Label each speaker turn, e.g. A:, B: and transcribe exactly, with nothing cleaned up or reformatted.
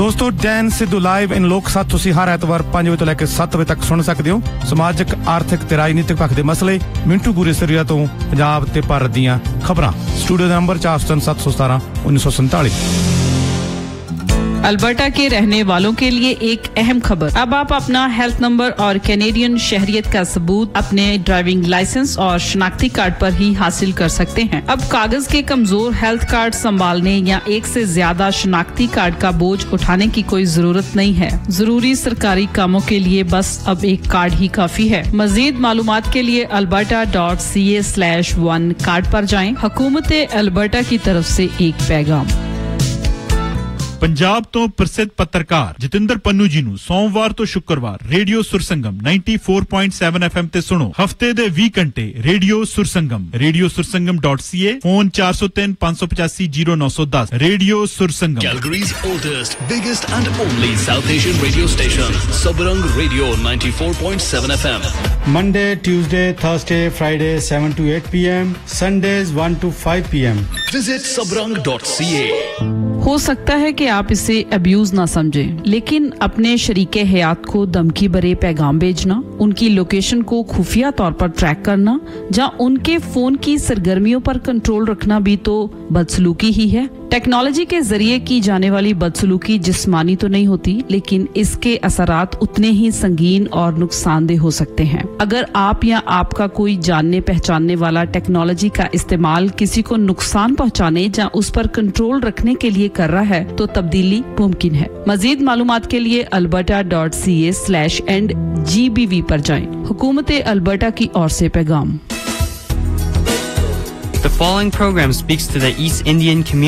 A: ਦੋਸਤੋ Dan Sidhu live ਇਨ ਲੋਕ ਸੱਥ ਤੁਸੀਂ ਹਰ ਐਤਵਾਰ ਪੰਜ ਵਜੇ ਤੋਂ ਲੈ ਕੇ ਸੱਤ ਵਜੇ ਤੱਕ ਸੁਣ ਸਕਦੇ ਹੋ। ਸਮਾਜਿਕ, ਆਰਥਿਕ ਤੇ ਰਾਜਨੀਤਿਕ ਪੱਖ ਦੇ ਮਸਲੇ, ਮਿੰਟੂ ਗੁਰੇ ਸਰੀਆ ਤੋਂ ਪੰਜਾਬ ਤੇ ਭਾਰਤ ਦੀਆਂ ਖਬਰਾਂ। स्टूडियो नंबर चार सौ सात सौ सतारह उन्नीस सौ सैंतालीस।
B: अल्बर्टा के रहने वालों के लिए एक अहम खबर। अब आप अपना हेल्थ नंबर और कैनेडियन शहरियत का सबूत अपने ड्राइविंग लाइसेंस और शनाख्ती कार्ड पर ही हासिल कर सकते हैं। अब कागज के कमजोर हेल्थ कार्ड संभालने या एक से ज्यादा शनाख्ती कार्ड का बोझ उठाने की कोई जरूरत नहीं है। जरूरी सरकारी कामों के लिए बस अब एक कार्ड ही काफी है। मजीद मालूमात के लिए Alberta dot C A slash one card पर जाएं। हुकूमत अल्बर्टा की तरफ से एक पैगाम।
C: पंजाब तो प्रसिद्ध पत्रकार जतिंदर पन्नू जी नु सोमवार तो शुक्रवार रेडियो सुरसंगम चौरानवे पॉइंट सात एफ एम ते सुनो। हफ्ते दे बीस घंटे radio Sursangam radio Sursangam dot C ए फोन चार सौ तीन पाँच सौ पचासी जीरो नौ सौ दस। Radio Sursangam
D: Calgary's oldest, biggest and only South Asian radio station, Sabarang Radio ninety-four point seven F M.
E: Monday, Tuesday, Thursday, Friday seven to eight p m, Sundays one to five p m.
D: Visit sabarang dot c a.
B: हो सकता है कि आप इसे abuse ना समझें, लेकिन अपने शरीके हयात को धमकी भरे पैगाम भेजना, उनकी लोकेशन को खुफिया तौर पर ट्रैक करना, या उनके फोन की सरगर्मियों पर कंट्रोल रखना भी तो बदसलूकी ही है। टेक्नोलॉजी के जरिए की जाने वाली बदसलूकी जिस्मानी तो नहीं होती, लेकिन इसके असरात उतने ही संगीन और नुकसानदेह हो सकते हैं। अगर आप या आपका कोई जानने पहचानने वाला टेक्नोलॉजी का इस्तेमाल किसी को नुकसान पहुंचाने या उस पर कंट्रोल रखने के लिए कर रहा है तो तब्दीली मुमकिन है। मजीद मालूमात के लिए Alberta dot C A slash and G B we पर जाएं। हुकूमत अल्बर्टा की ओर से पैगाम।
F: The following program speaks to the East Indian community.